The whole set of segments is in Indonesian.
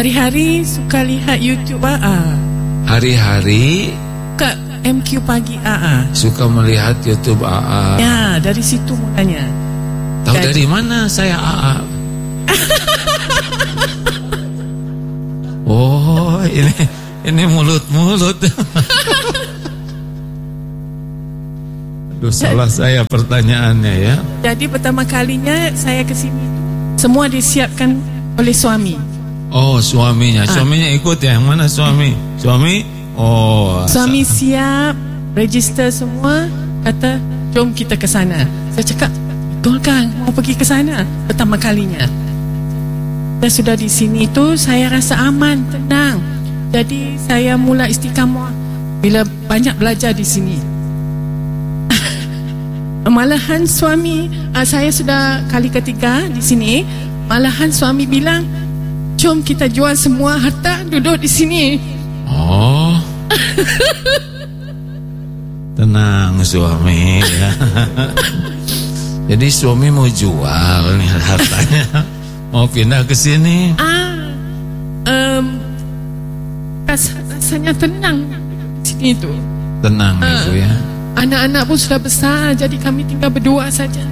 Hari-hari suka lihat YouTube AA. Hari-hari Kak MQ Pagi AA. suka melihat YouTube AA. Ya, dari situ mulanya. Tahu dari mana saya AA? Oh, ini mulut-mulut. Aduh, salah saya pertanyaannya ya. Jadi pertama kalinya saya ke sini semua disiapkan oleh suami. Oh, suaminya. Suaminya ikut ya? Yang mana suami? Suami? Oh. Suami siap, register semua, kata jom kita ke sana. Saya cakap, betul kan mau pergi ke sana pertama kalinya. Dan sudah di sini tu saya rasa aman, tenang. Jadi saya mula istiqamah bila banyak belajar di sini. Malahan suami, saya sudah kali ketiga di sini. Malahan suami bilang, jom kita jual semua harta, duduk di sini. Oh. Tenang suami ya. Jadi suami mau jual nih hartanya, mau pindah ke sini. Rasanya tenang di sini tu. Tenang itu ya. Anak-anak pun sudah besar, jadi kami tinggal berdua saja.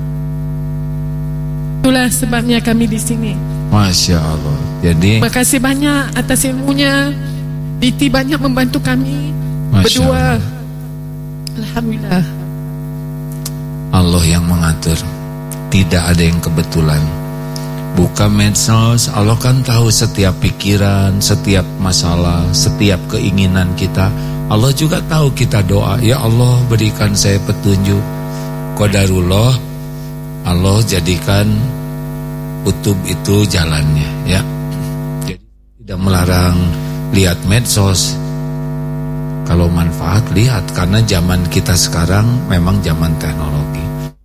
Itulah sebabnya kami di sini. Masya Allah. Jadi terima kasih banyak atas ilmunya. Diti banyak membantu kami berdua. Allah. Alhamdulillah. Allah yang mengatur. Tidak ada yang kebetulan. Buka medsos, Allah kan tahu setiap pikiran, setiap masalah, setiap keinginan kita. Allah juga tahu kita doa, ya Allah berikan saya petunjuk. Qadarullah, Allah jadikan utub itu jalannya ya. Jadi tidak melarang lihat medsos. Kalau manfaat lihat, karena zaman kita sekarang memang zaman teknologi.